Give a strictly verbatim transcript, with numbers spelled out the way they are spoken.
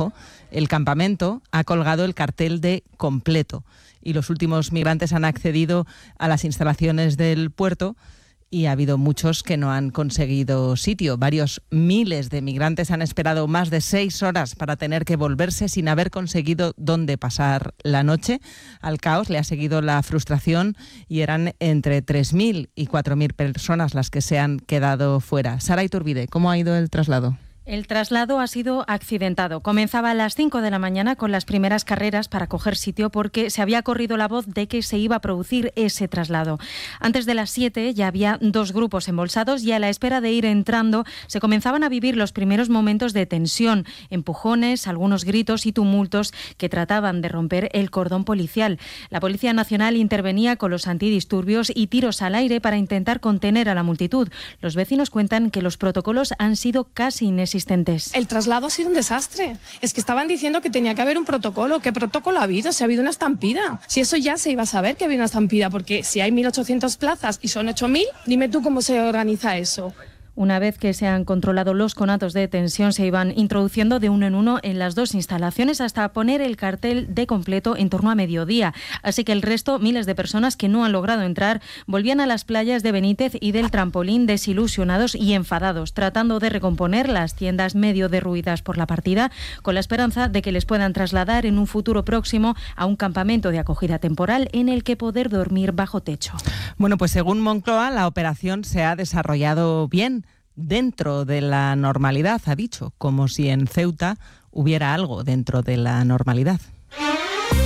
complejo, el campamento ha colgado el cartel de completo y los últimos migrantes han accedido a las instalaciones del puerto y ha habido muchos que no han conseguido sitio. Varios miles de migrantes han esperado más de seis horas para tener que volverse sin haber conseguido dónde pasar la noche. Al caos le ha seguido la frustración y eran entre tres mil y cuatro mil personas las que se han quedado fuera. Sara Iturbide, ¿cómo ha ido el traslado? El traslado ha sido accidentado. Comenzaba a las cinco de la mañana con las primeras carreras para coger sitio porque se había corrido la voz de que se iba a producir ese traslado. Antes de las siete ya había dos grupos embolsados y a la espera de ir entrando se comenzaban a vivir los primeros momentos de tensión, empujones, algunos gritos y tumultos que trataban de romper el cordón policial. La Policía Nacional intervenía con los antidisturbios y tiros al aire para intentar contener a la multitud. Los vecinos cuentan que los protocolos han sido casi inexistentes. El traslado ha sido un desastre. Es que estaban diciendo que tenía que haber un protocolo. ¿Qué protocolo ha habido? Si ha habido una estampida. Si eso ya se iba a saber que había una estampida, porque si hay mil ochocientas plazas y son ocho mil, dime tú cómo se organiza eso. Una vez que se han controlado los conatos de tensión, se iban introduciendo de uno en uno en las dos instalaciones hasta poner el cartel de completo en torno a mediodía. Así que el resto, miles de personas que no han logrado entrar, volvían a las playas de Benítez y del Trampolín desilusionados y enfadados, tratando de recomponer las tiendas medio derruidas por la partida, con la esperanza de que les puedan trasladar en un futuro próximo a un campamento de acogida temporal en el que poder dormir bajo techo. Bueno, pues según Moncloa, la operación se ha desarrollado bien, dentro de la normalidad, ha dicho, como si en Ceuta hubiera algo dentro de la normalidad.